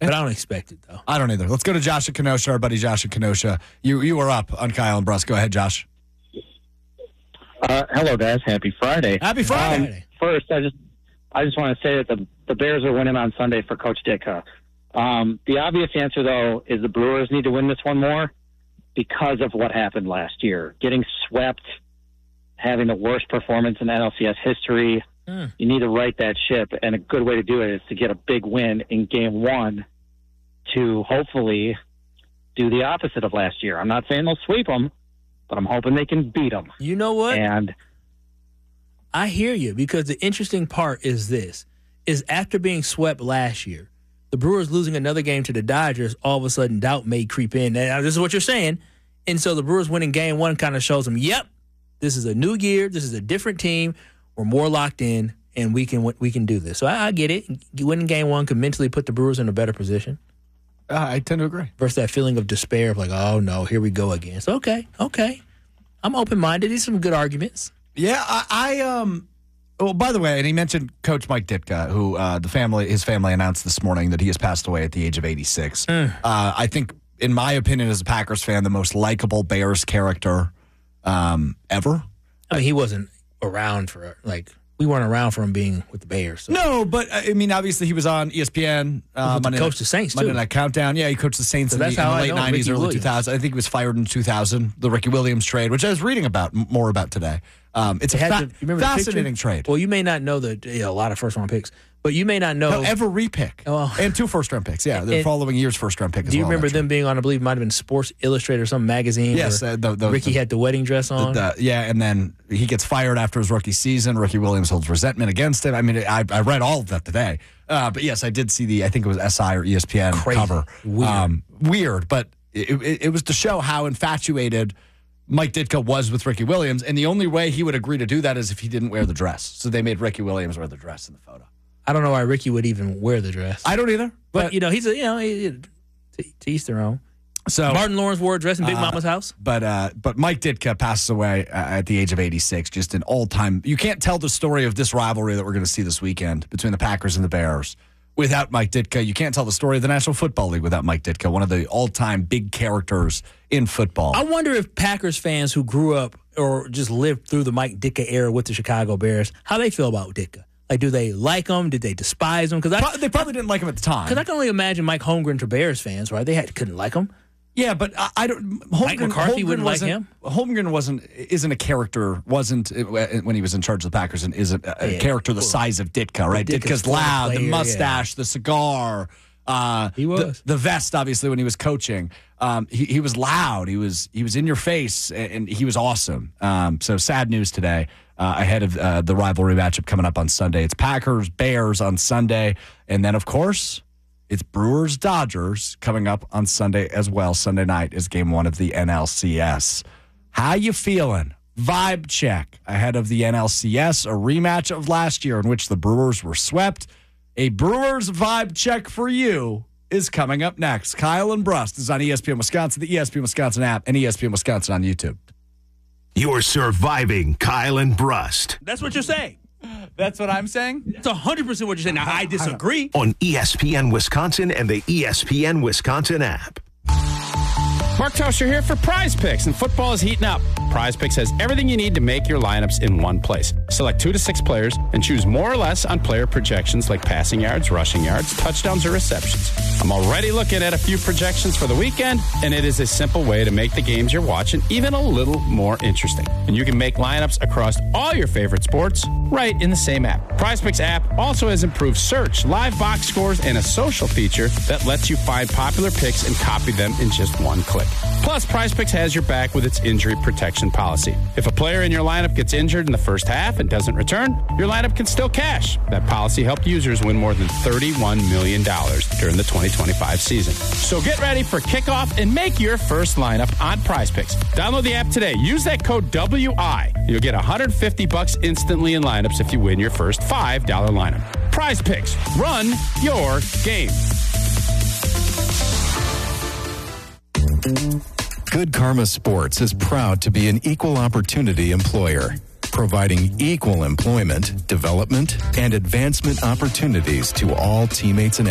But I don't expect it, though. I don't either. Let's go to Josh in Kenosha, our buddy Josh in Kenosha. You were up on Kyle and Brust. Go ahead, Josh. Hello, guys. Happy Friday. Happy Friday. First, I just want to say that the Bears are winning on Sunday for Coach Ditka. The obvious answer, though, is the Brewers need to win this one more because of what happened last year. Getting swept, having the worst performance in NLCS history. You need to right that ship, and a good way to do it is to get a big win in Game 1 to hopefully do the opposite of last year. I'm not saying they'll sweep them, but I'm hoping they can beat them. You know what? And I hear you, because the interesting part is this, is after being swept last year, the Brewers losing another game to the Dodgers, all of a sudden doubt may creep in. Now, this is what you're saying. And so the Brewers winning Game 1 kind of shows them, yep, this is a new year. This is a different team. We're more locked in, and we can do this. So I get it. Winning Game 1 could mentally put the Brewers in a better position. I tend to agree. Versus that feeling of despair of like, oh, no, here we go again. So, okay. I'm open-minded. These are some good arguments. Yeah, well, by the way, and he mentioned Coach Mike Ditka, who his family announced this morning that he has passed away at the age of 86. I think, in my opinion, as a Packers fan, the most likable Bears character ever. I mean, he wasn't around for, we weren't around for him being with the Bears. So. No, but, I mean, obviously he was on ESPN. He coached the Saints, too. Monday Night Countdown. Yeah, he coached the Saints in the late 90s, early 2000s. I think he was fired in 2000, the Ricky Williams trade, which I was reading more about today. It's a fascinating trade. Well, you may not know that a lot of first-round picks, but you may not know. No, every pick. And 2 first-round picks. Yeah, the following year's first-round pick as well. Do you remember them being on, I believe it might have been Sports Illustrated or some magazine? Yes. Ricky had the wedding dress on. And then he gets fired after his rookie season. Ricky Williams holds resentment against him. I mean, I read all of that today. But, yes, I did see I think it was SI or ESPN cover. Weird, but it was to show how infatuated Mike Ditka was with Ricky Williams, and the only way he would agree to do that is if he didn't wear the dress. So they made Ricky Williams wear the dress in the photo. I don't know why Ricky would even wear the dress. I don't either. But he's to each their own. So Martin Lawrence wore a dress in Big Mama's house. But Mike Ditka passes away at the age of 86. Just an all-time. You can't tell the story of this rivalry that we're going to see this weekend between the Packers and the Bears without Mike Ditka. You can't tell the story of the National Football League without Mike Ditka, one of the all-time big characters in football. I wonder if Packers fans who grew up or just lived through the Mike Ditka era with the Chicago Bears, how they feel about Ditka. Like, do they like him? Did they despise him? They probably didn't like him at the time. Because I can only imagine Mike Holmgren to Bears fans, right? They couldn't like him. Yeah, but I don't. Mike McCarthy wouldn't like him. Holmgren isn't a character. Wasn't when he was in charge of the Packers, and isn't a character the size of Ditka. Right? Ditka's loud, the mustache, the cigar. He was the vest, obviously, when he was coaching. He was loud. He was in your face, and he was awesome. So sad news today ahead of the rivalry matchup coming up on Sunday. It's Packers Bears on Sunday, and then of course it's Brewers Dodgers coming up on Sunday as well. Sunday night is Game 1 of the NLCS. How you feeling? Vibe check ahead of the NLCS, a rematch of last year in which the Brewers were swept. A Brewers vibe check for you is coming up next. Kyle and Brust is on ESPN Wisconsin, the ESPN Wisconsin app, and ESPN Wisconsin on YouTube. You're surviving Kyle and Brust. That's what you're saying. That's what I'm saying? That's 100% what you're saying. Now, I disagree. On ESPN Wisconsin and the ESPN Wisconsin app. Mark Tauscher here for Prize Picks, and football is heating up. Prize Picks has everything you need to make your lineups in one place. Select 2 to 6 players and choose more or less on player projections like passing yards, rushing yards, touchdowns, or receptions. I'm already looking at a few projections for the weekend, and it is a simple way to make the games you're watching even a little more interesting. And you can make lineups across all your favorite sports right in the same app. Prize Picks app also has improved search, live box scores, and a social feature that lets you find popular picks and copy them in just one click. Plus, Prize Picks has your back with its injury protection policy. If a player in your lineup gets injured in the first half and doesn't return, your lineup can still cash. That policy helped users win more than $31 million during the 2025 season. So get ready for kickoff and make your first lineup on Prize Picks. Download the app today. Use that code WI. You'll get $150 instantly in lineups if you win your first $5 lineup. Prize Picks. Run your game. Good Karma Sports is proud to be an equal opportunity employer, providing equal employment, development, and advancement opportunities to all teammates and